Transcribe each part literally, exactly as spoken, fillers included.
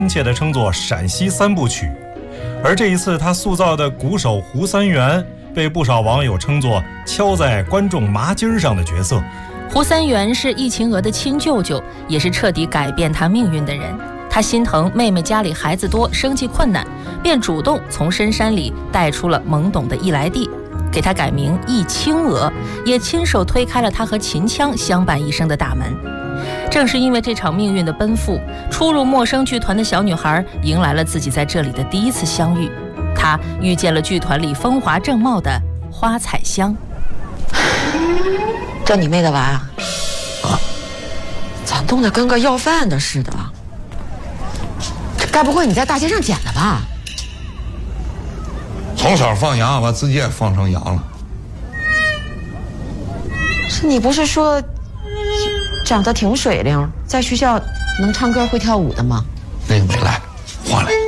亲切地称作陕西三部曲。而这一次他塑造的鼓手胡三元被不少网友称作敲在观众麻筋上的角色。 胡三元是易秦娥的亲舅舅，也是彻底改变她命运的人。他心疼妹妹家里孩子多，生计困难，便主动从深山里带出了懵懂的易来娣，给她改名易青娥，也亲手推开了她和秦腔相伴一生的大门。正是因为这场命运的奔赴，初入陌生剧团的小女孩迎来了自己在这里的第一次相遇。她遇见了剧团里风华正茂的花彩香。 这你妹的娃啊？啊？咋弄得跟个要饭的似的？这该不会你在大街上捡的吧？ 从小放羊，把自己也放成羊了。 是你不是说长得挺水灵，在学校能唱歌会跳舞的吗？ 那个没来，换了一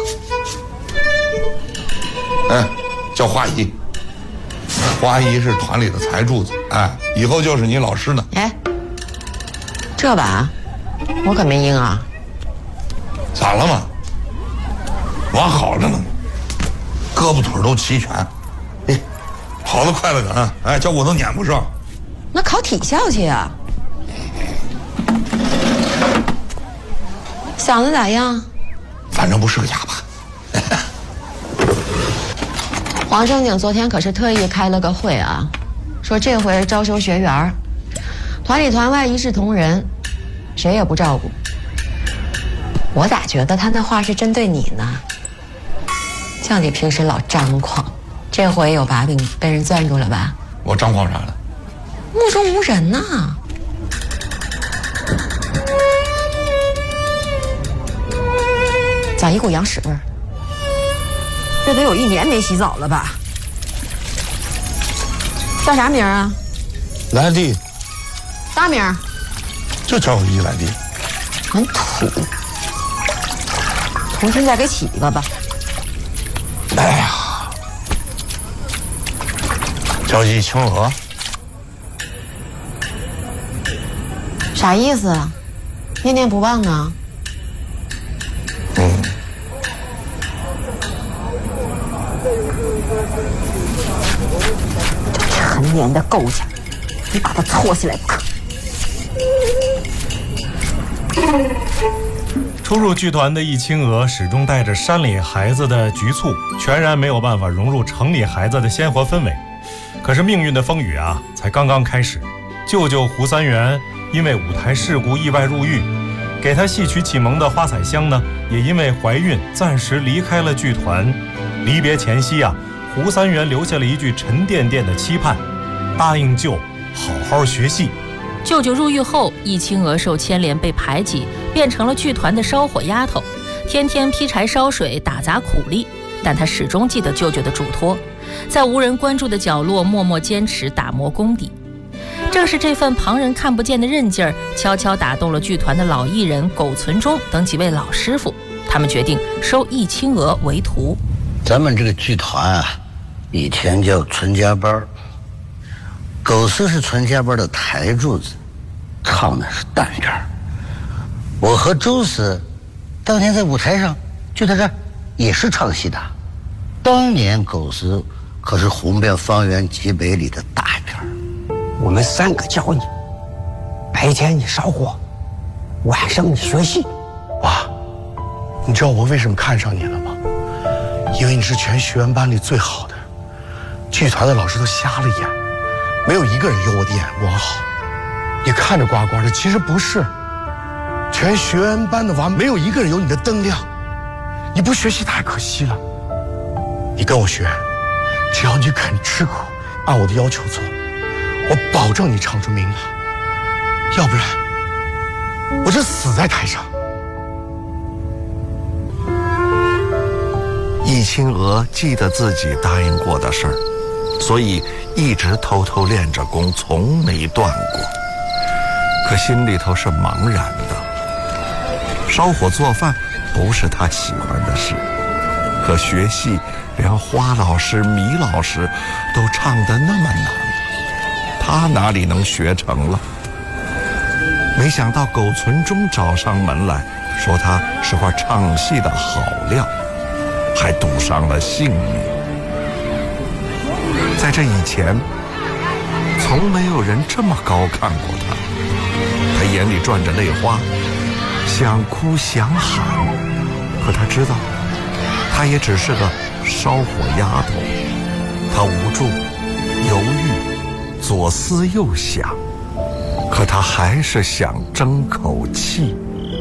个。哎，叫花姨。花姨是团里的财柱子，哎，以后就是你老师呢。 哎，这把我可没应啊。 咋了嘛？玩好着呢，胳膊腿都齐全，哎，跑得快了点，哎，叫我都撵不上。 那考体校去啊？嗓子咋样？ 反正不是个哑巴。 黄正经昨天可是特意开了个会啊，说这回招收学员，团里团外一视同仁，谁也不照顾。我咋觉得他那话是针对你呢？叫你平时老张狂，这回有把柄被人攥住了吧？ 我张狂啥了？ 目中无人呐、啊！咋一股羊屎味儿？这得有一年没洗澡了吧？叫啥名啊？ 来娣。 大名？ 就叫我易来娣。 很土，重新再给起一个吧。 哎呀，叫易青娥。 啥意思啊？念念不忘呢？ 嗯。 陈年的构架，你把它搓起来不可。 初入剧团的易青娥始终带着山里孩子的局促，全然没有办法融入城里孩子的鲜活氛围。可是命运的风雨啊，才刚刚开始。舅舅胡三元因为舞台事故意外入狱，给他戏曲启蒙的花彩香呢，也因为怀孕暂时离开了剧团。离别前夕啊，胡三元留下了一句沉甸甸的期盼：答应舅好好学戏。 舅舅入狱后，易青娥受牵连被排挤，变成了剧团的烧火丫头，天天劈柴烧水打杂苦力。但她始终记得舅舅的嘱托，在无人关注的角落默默坚持打磨功底。正是这份旁人看不见的韧劲儿，悄悄打动了剧团的老艺人苟存忠等几位老师傅。他们决定收易青娥为徒。 咱们这个剧团啊，以前叫存家班，苟四是存家班的台柱子，唱的是单片。我和周四当年在舞台上就在这儿也是唱戏的。当年苟四可是红遍方圆几百里的大片。 我们三个教你，白天你烧火，晚上你学戏。 哇，你知道我为什么看上你了吗？因为你是全学员班里最好的，剧团的老师都瞎了眼，没有一个人有我的眼光好。你看着呱呱的，其实不是，全学员班的娃没有一个人有你的灯亮。你不学习太可惜了。你跟我学，只要你肯吃苦，按我的要求做，我保证你唱出名来。要不然，我就死在台上。 易青娥记得自己答应过的事儿，所以一直偷偷练着功，从没断过。可心里头是茫然的。烧火做饭不是他喜欢的事，可学戏连花老师、米老师都唱得那么难，他哪里能学成了？没想到苟存忠找上门来， 说他是块唱戏的好料，还赌上了性命。在这以前，从没有人这么高看过他。他眼里转着泪花，想哭想喊，可他知道，他也只是个烧火丫头。他无助、犹豫、左思右想，可他还是想争口气。